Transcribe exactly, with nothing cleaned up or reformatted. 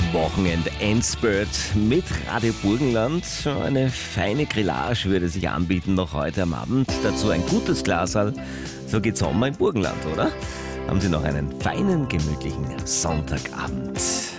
Wochenend-Endspurt mit Radio Burgenland. So eine feine Grillage würde sich anbieten noch heute am Abend. Dazu ein gutes Glasal. So geht's Sommer im Burgenland, oder? Haben Sie noch einen feinen, gemütlichen Sonntagabend.